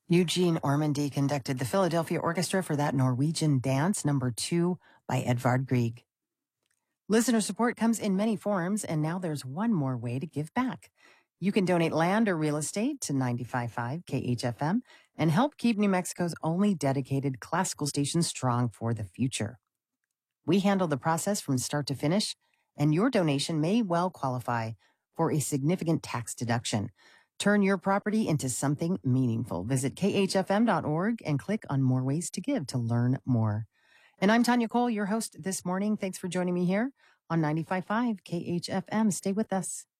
Eugene Ormandy conducted the Philadelphia Orchestra for that Norwegian Dance, number 2 by Edvard Grieg. Listener support comes in many forms, and now there's one more way to give back. You can donate land or real estate to 95.5 KHFM and help keep New Mexico's only dedicated classical station strong for the future. We handle the process from start to finish, and your donation may well qualify for a significant tax deduction. Turn your property into something meaningful. Visit khfm.org and click on More Ways to Give to learn more. And I'm Tanya Cole, your host this morning. Thanks for joining me here on 95.5 KHFM. Stay with us.